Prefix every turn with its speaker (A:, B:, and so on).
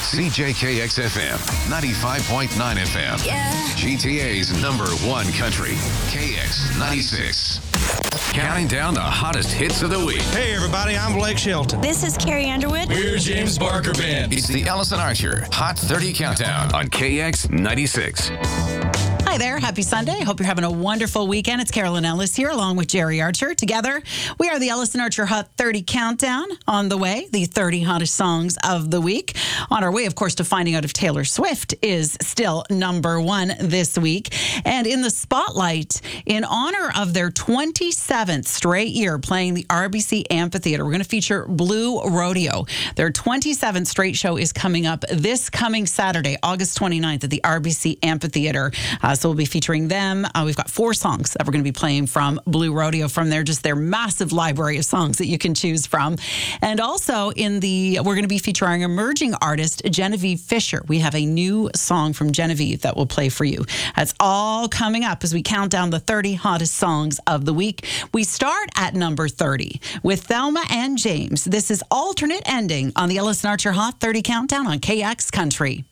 A: CJKX-FM, 95.9 FM.
B: Yeah.
A: GTA's #1 country, KX96. Counting down the hottest hits of the week.
C: Hey, everybody, I'm Blake Shelton.
B: This is Carrie Underwood.
D: We're James Barker Band.
A: It's the Allison Archer Hot 30 Countdown on KX96.
E: Hi there. Happy Sunday. Hope you're having a wonderful weekend. It's Carolyn Ellis here along with Jerry Archer. Together, we are the Allison Archer Hot 30 Countdown on the way, the 30 hottest songs of the week. On our way, of course, to finding out if Taylor Swift is still #1 this week. And in the spotlight, in honor of their 27th straight year playing the RBC Amphitheater, we're going to feature Blue Rodeo. Their 27th straight show is coming up this coming Saturday, August 29th at the RBC Amphitheater. So we'll be featuring them. We've got 4 songs that we're going to be playing from Blue Rodeo from their massive library of songs that you can choose from. And also we're going to be featuring emerging artist Genevieve Fisher. We have a new song from Genevieve that we'll play for you. That's all coming up as we count down the 30 hottest songs of the week. We start at number 30 with Thelma and James. This is Alternate Ending on the Allison Archer Hot 30 Countdown on KX Country.